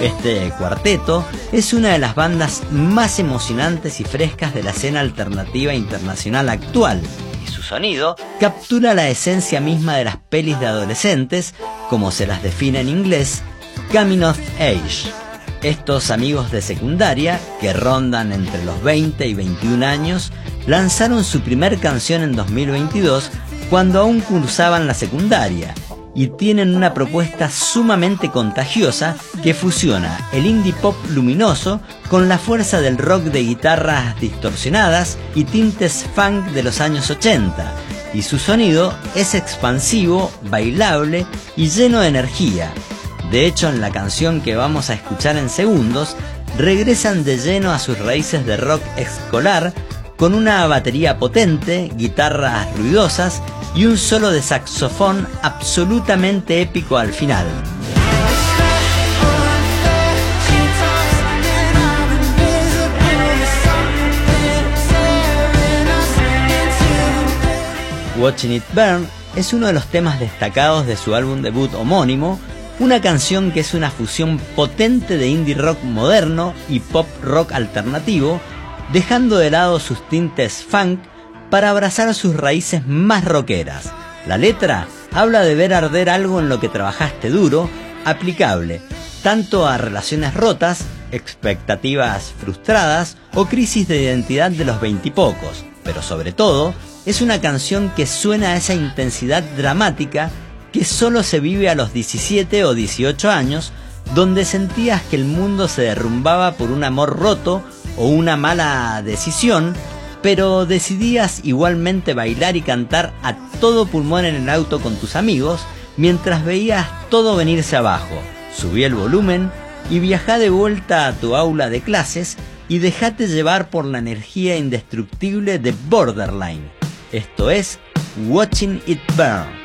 Este cuarteto es una de las bandas más emocionantes y frescas de la escena alternativa internacional actual, y su sonido captura la esencia misma de las pelis de adolescentes, como se las define en inglés, coming of age. Estos amigos de secundaria, que rondan entre los 20 y 21 años, lanzaron su primer canción en 2022, cuando aún cursaban la secundaria, y tienen una propuesta sumamente contagiosa que fusiona el indie pop luminoso con la fuerza del rock de guitarras distorsionadas y tintes funk de los años 80, y su sonido es expansivo, bailable y lleno de energía. De hecho, en la canción que vamos a escuchar en segundos, regresan de lleno a sus raíces de rock escolar, con una batería potente, guitarras ruidosas y un solo de saxofón absolutamente épico al final. Watching It Burn es uno de los temas destacados de su álbum debut homónimo, una canción que es una fusión potente de indie rock moderno y pop rock alternativo, dejando de lado sus tintes funk para abrazar sus raíces más rockeras. La letra habla de ver arder algo en lo que trabajaste duro, aplicable tanto a relaciones rotas, expectativas frustradas o crisis de identidad de los veintipocos, pero sobre todo es una canción que suena a esa intensidad dramática que solo se vive a los 17 o 18 años, donde sentías que el mundo se derrumbaba por un amor roto o una mala decisión, pero decidías igualmente bailar y cantar a todo pulmón en el auto con tus amigos mientras veías todo venirse abajo. Subí el volumen y viajá de vuelta a tu aula de clases y dejate llevar por la energía indestructible de Borderline. Esto es Watching It Burn.